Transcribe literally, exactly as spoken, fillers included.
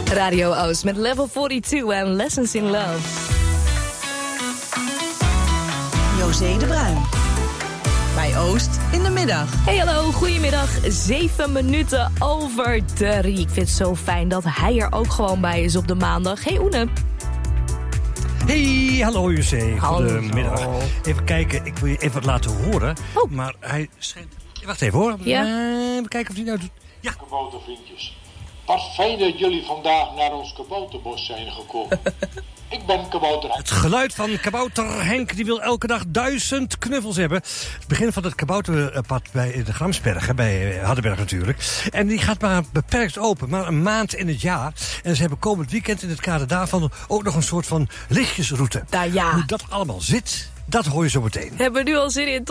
Radio Oost met Level tweeënveertig en Lessons in Love. José de Bruin. Bij Oost in de middag. Hey, hallo, goedemiddag. Zeven minuten over drie. Ik vind het zo fijn dat hij er ook gewoon bij is op de maandag. Hey, Oene. Hey, hallo José. Goedemiddag. Hallo. Even kijken, ik wil je even wat laten horen. Oh. Maar hij schijnt... Wacht even hoor. Ja. Uh, even kijken of hij nou doet. Ja. Kaboutervriendjes. Wat fijn dat jullie vandaag naar ons kabouterbos zijn gekomen. Ik ben kabouter. Het geluid van kabouter Henk, die wil elke dag duizend knuffels hebben. Het begin van het kabouterpad bij de Gramsbergen, bij Hardenberg natuurlijk. En die gaat maar beperkt open, maar een maand in het jaar. En ze hebben komend weekend in het kader daarvan ook nog een soort van lichtjesroute. Nou ja. Hoe dat allemaal zit, dat hoor je zo meteen. Hebben we nu al zin in.